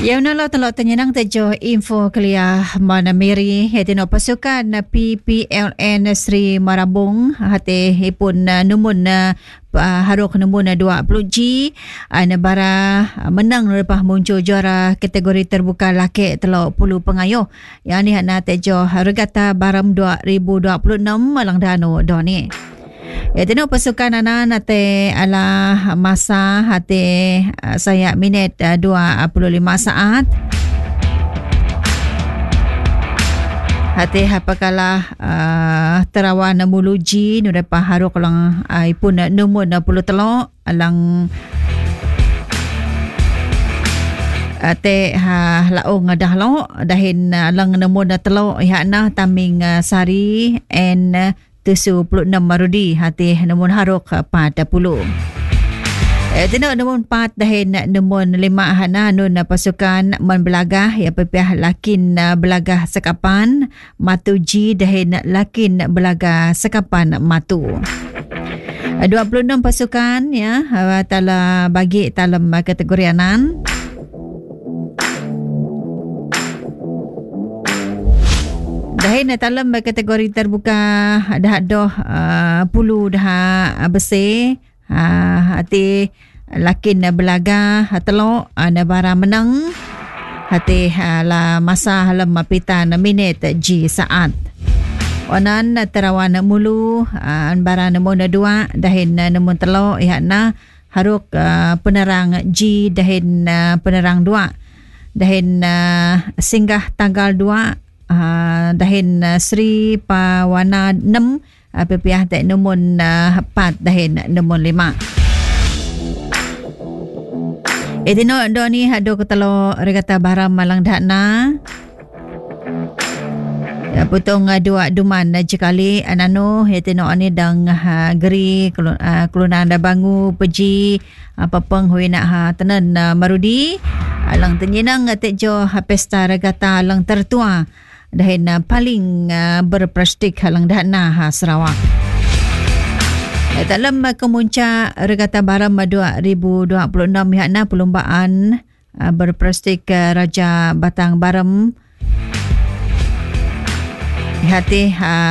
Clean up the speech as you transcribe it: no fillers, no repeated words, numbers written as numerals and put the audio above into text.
Ya nalo telo tenyenang tejo info kelia mana miri hetino pasukan PPLN Sri Marabung hati ipun numun haruk numun 20G negara menang lepas muncul juara kategori terbuka laki telo puluh pengayuh yang ni hana tejo regata baram 2026 malang dano doni. Ya tino pasukan ana nate ala masa hati saya minit 25 saat. Hati apakala terawan muluji nuda paharu kalang ipun numun 10 telo alang ate laong dahlo dahin alang numun telo ihana taming sari and 76 marudi hati namun haruk 40. Tino namun 4 dahin namun 5 hana nun pasukan man belagah ya pepiah lakin belagah sekapan matu G dahin lakin belagah sekapan matu. 26 pasukan ya tala bagi dalam kategori anan. Dahin dalam kategori terbuka dah doh pulu dah bersih hati lakin belaga telo nebara menang hati la masa halam mapitan minit G saat onan terawan mulu bara namun 2 dahin namun telo ihana haruk penerang G dahin penerang 2 dahin singgah tanggal 2 dahin Sri Pawana 6 pepiah tak numun 4 dahin numun 5 edino doni hado ketelo regata baram malang dakna ya putong dua duman jekali anano etino ani dang geri kelunan da bangu peji apa penghuina tenen marudi alang tenyenang tejo pesta regata alang tertua dahin paling berprestij halang dana Sarawak. Dalam kemunca regata baram 2026 yakna perlombaan berprestij Raja Batang Baram hati